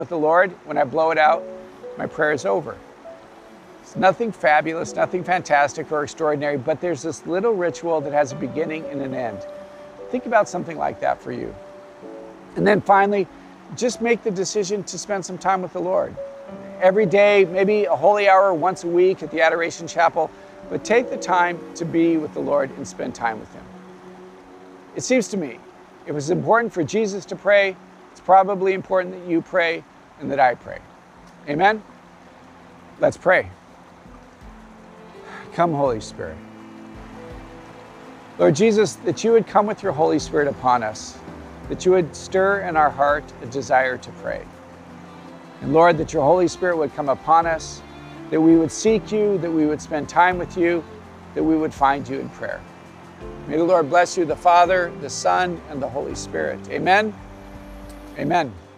with the Lord, when I blow it out, my prayer is over. It's nothing fabulous, nothing fantastic or extraordinary, but there's this little ritual that has a beginning and an end. Think about something like that for you. And then finally, just make the decision to spend some time with the Lord. Every day, maybe a holy hour once a week at the Adoration Chapel, but take the time to be with the Lord and spend time with Him. It seems to me, if it was important for Jesus to pray, it's probably important that you pray and that I pray. Amen? Let's pray. Come, Holy Spirit. Lord Jesus, that you would come with your Holy Spirit upon us, that you would stir in our heart a desire to pray. And Lord, that your Holy Spirit would come upon us, that we would seek you, that we would spend time with you, that we would find you in prayer. May the Lord bless you, the Father, the Son, and the Holy Spirit. Amen. Amen.